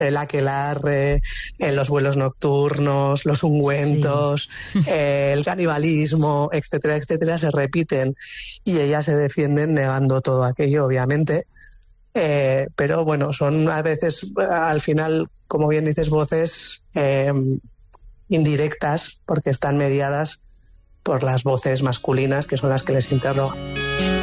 el aquelarre, los vuelos nocturnos, los ungüentos, el canibalismo, etcétera, etcétera, se repiten y ellas se defienden negando todo aquello, obviamente. Pero bueno, son a veces, al final, como bien dices, voces indirectas, porque están mediadas por las voces masculinas, que son las que les interrogan.